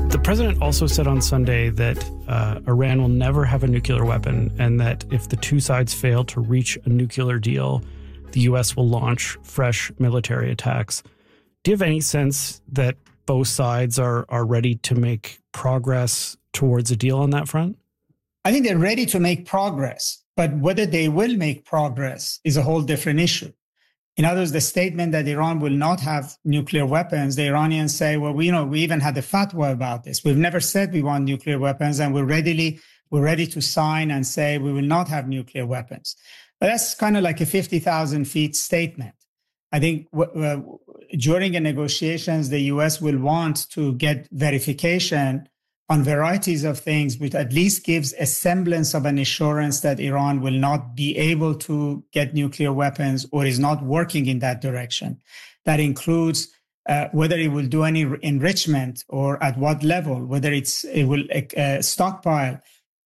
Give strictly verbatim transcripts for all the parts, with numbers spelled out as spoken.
The president also said on Sunday that uh, Iran will never have a nuclear weapon and that if the two sides fail to reach a nuclear deal, the U S will launch fresh military attacks. Do you have any sense that both sides are, are ready to make progress towards a deal on that front? I think they're ready to make progress, but whether they will make progress is a whole different issue. In other words, the statement that Iran will not have nuclear weapons, the Iranians say, well, we, you know, we even had a fatwa about this. We've never said we want nuclear weapons, and we're readily, we're ready to sign and say we will not have nuclear weapons. But that's kind of like a fifty thousand feet statement. I think w- uh, during the negotiations, the U S will want to get verification on varieties of things, which at least gives a semblance of an assurance that Iran will not be able to get nuclear weapons or is not working in that direction. That includes uh, whether it will do any enrichment or at what level, whether it's it will uh, stockpile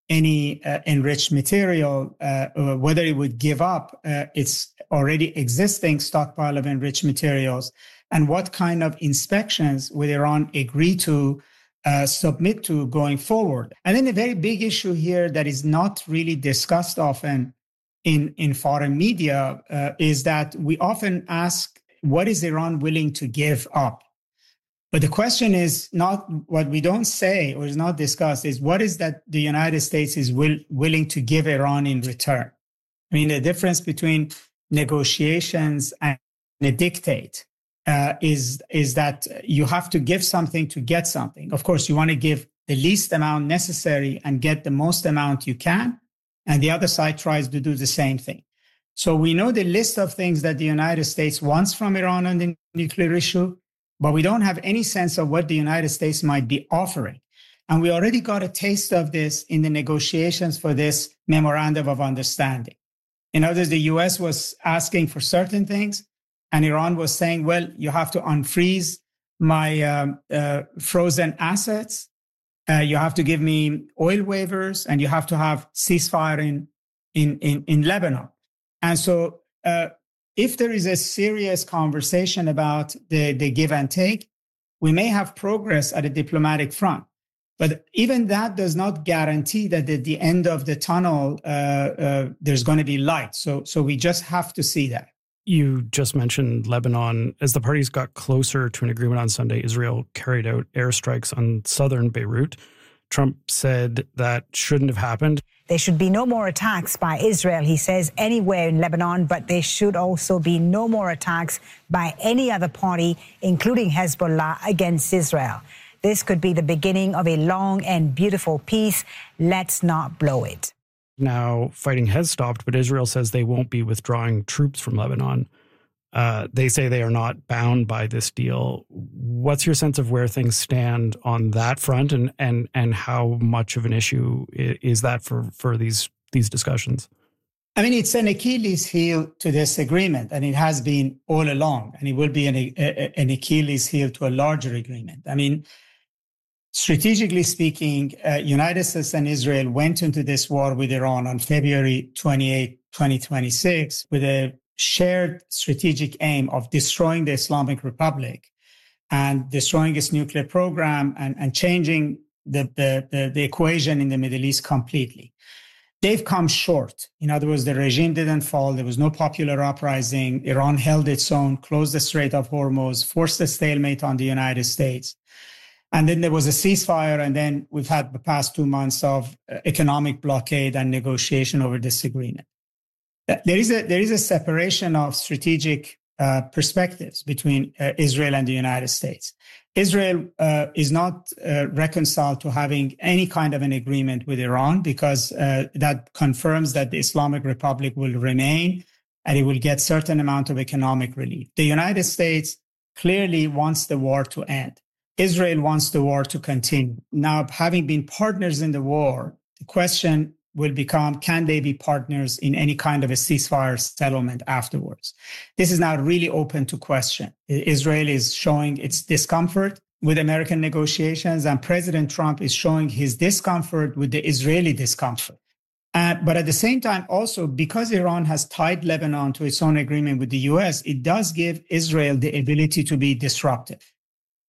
any uh, enriched material, uh, or whether it would give up uh, its already existing stockpile of enriched materials, and what kind of inspections would Iran agree to Uh, submit to going forward. And then a very big issue here that is not really discussed often in, in foreign media uh, is that we often ask, what is Iran willing to give up? But the question is not what we don't say or is not discussed is what is that the United States is will, willing to give Iran in return? I mean, the difference between negotiations and a dictate Uh, is is that you have to give something to get something. Of course, you want to give the least amount necessary and get the most amount you can, and the other side tries to do the same thing. So we know the list of things that the United States wants from Iran on the nuclear issue, but we don't have any sense of what the United States might be offering. And we already got a taste of this in the negotiations for this memorandum of understanding. In other words, the U S was asking for certain things, and Iran was saying, well, you have to unfreeze my um, uh, frozen assets. Uh, you have to give me oil waivers, and you have to have ceasefire in, in, in, in Lebanon. And so uh, if there is a serious conversation about the, the give and take, we may have progress at a diplomatic front. But even that does not guarantee that at the end of the tunnel, uh, uh, there's going to be light. So, so we just have to see that. You just mentioned Lebanon. As the parties got closer to an agreement on Sunday, Israel carried out airstrikes on southern Beirut. Trump said that shouldn't have happened. There should be no more attacks by Israel, he says, anywhere in Lebanon, but there should also be no more attacks by any other party, including Hezbollah, against Israel. This could be the beginning of a long and beautiful peace. Let's not blow it. Now, fighting has stopped, but Israel says they won't be withdrawing troops from Lebanon. Uh, they say they are not bound by this deal. What's your sense of where things stand on that front, and and and how much of an issue is that for, for these these discussions? I mean, it's an Achilles heel to this agreement, and it has been all along, and it will be an, a, an Achilles heel to a larger agreement. I mean, strategically speaking, uh, United States and Israel went into this war with Iran on February twenty-eighth, twenty twenty-six, with a shared strategic aim of destroying the Islamic Republic and destroying its nuclear program and, and changing the, the, the, the equation in the Middle East completely. They've come short. In other words, the regime didn't fall. There was no popular uprising. Iran held its own, closed the Strait of Hormuz, forced a stalemate on the United States. And then there was a ceasefire, and then we've had the past two months of economic blockade and negotiation over this agreement. There is a there is a separation of strategic uh, perspectives between uh, Israel and the United States. Israel uh, is not uh, reconciled to having any kind of an agreement with Iran because uh, that confirms that the Islamic Republic will remain and it will get certain amount of economic relief. The United States clearly wants the war to end. Israel wants the war to continue. Now, having been partners in the war, the question will become, can they be partners in any kind of a ceasefire settlement afterwards? This is now really open to question. Israel is showing its discomfort with American negotiations, and President Trump is showing his discomfort with the Israeli discomfort. Uh, but at the same time, also, because Iran has tied Lebanon to its own agreement with the U S, it does give Israel the ability to be disruptive.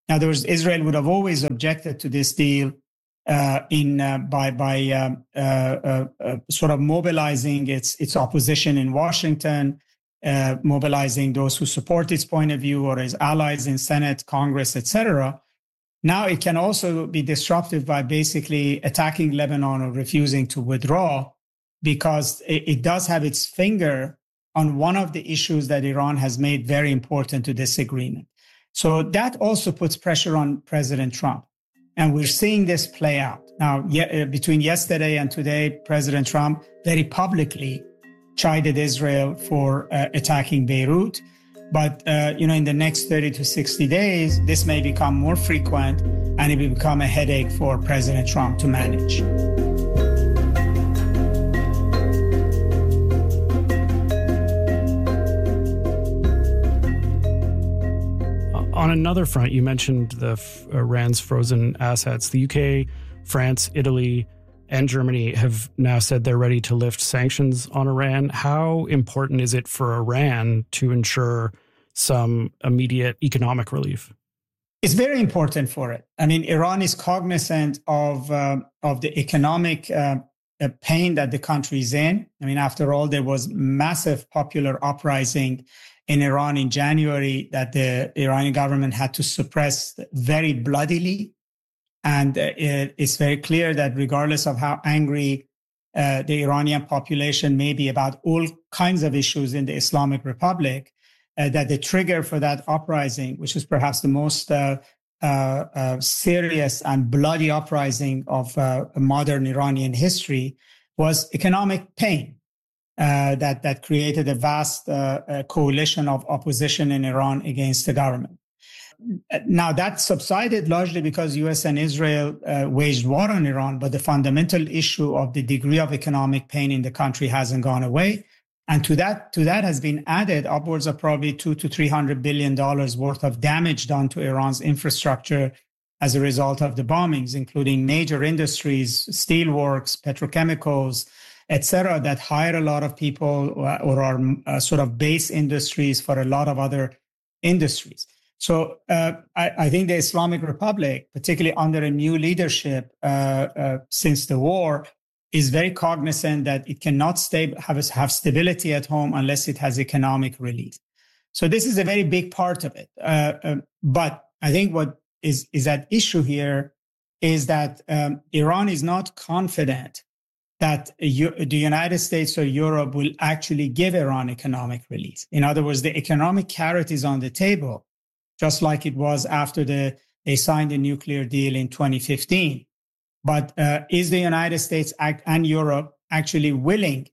In other words, Israel would have always objected to this deal uh, in uh, by by um, uh, uh, uh, sort of mobilizing its its opposition in Washington, uh, mobilizing those who support its point of view or its allies in Senate, Congress, et cetera. Now it can also be disruptive by basically attacking Lebanon or refusing to withdraw, because it, it does have its finger on one of the issues that Iran has made very important to this agreement. So that also puts pressure on President Trump. And we're seeing this play out. Now, ye- between yesterday and today, President Trump very publicly chided Israel for uh, attacking Beirut. But, uh, you know, in the next thirty to sixty days, this may become more frequent and it will become a headache for President Trump to manage. On another front, you mentioned the f- Iran's frozen assets. The U K, France, Italy, and Germany have now said they're ready to lift sanctions on Iran. How important is it for Iran to ensure some immediate economic relief? It's very important for it. I mean, Iran is cognizant of uh, of the economic uh, pain that the country is in. I mean, after all, there was massive popular uprising in Iran in January that the Iranian government had to suppress very bloodily. And uh, it, it's very clear that regardless of how angry uh, the Iranian population may be about all kinds of issues in the Islamic Republic, uh, that the trigger for that uprising, which is perhaps the most uh, uh, uh, serious and bloody uprising of uh, modern Iranian history, was economic pain. Uh, that that created a vast uh, uh, coalition of opposition in Iran against the government. Now, that subsided largely because U S and Israel uh, waged war on Iran, but the fundamental issue of the degree of economic pain in the country hasn't gone away. And to that, to that has been added upwards of probably two to three hundred billion dollars worth of damage done to Iran's infrastructure as a result of the bombings, including major industries, steelworks, petrochemicals, et cetera, that hire a lot of people or are uh, sort of base industries for a lot of other industries. So uh, I, I think the Islamic Republic, particularly under a new leadership uh, uh, since the war, is very cognizant that it cannot stay, have, have stability at home unless it has economic relief. So this is a very big part of it. Uh, uh, but I think what is, is at issue here is that um, Iran is not confident that the United States or Europe will actually give Iran economic relief. In other words, the economic carrot is on the table, just like it was after the, they signed a nuclear deal in twenty fifteen. But uh, is the United States and Europe actually willing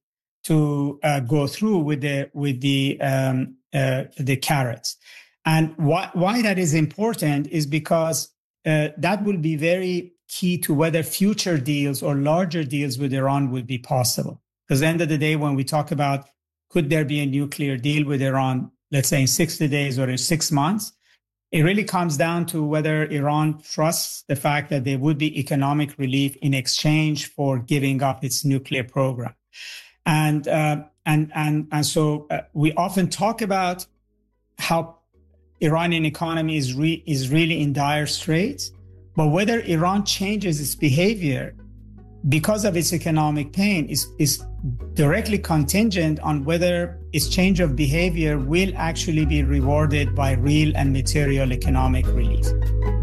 to uh, go through with the with the um, uh, the carrots? And why, why that is important is because uh, that will be very key to whether future deals or larger deals with Iran would be possible. Because at the end of the day, when we talk about could there be a nuclear deal with Iran, let's say in sixty days or in six months, it really comes down to whether Iran trusts the fact that there would be economic relief in exchange for giving up its nuclear program. And uh, and and and so uh, we often talk about how Iranian economy is re- is really in dire straits. But whether Iran changes its behavior because of its economic pain is, is directly contingent on whether its change of behavior will actually be rewarded by real and material economic relief.